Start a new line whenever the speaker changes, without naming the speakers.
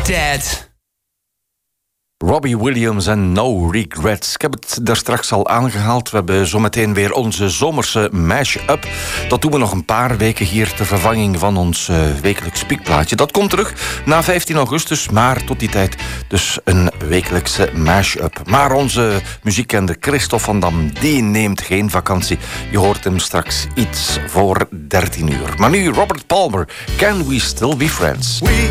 Dead.
Robbie Williams en No Regrets. Ik heb het daar straks al aangehaald. We hebben zometeen weer onze zomerse mash-up. Dat doen we nog een paar weken hier ter vervanging van ons wekelijks piekplaatje. Dat komt terug na 15 augustus, maar tot die tijd dus een wekelijkse mash-up. Maar onze muziekkende Christophe van Dam, die neemt geen vakantie. Je hoort hem straks iets voor 13 uur. Maar nu Robert Palmer, Can We Still Be Friends?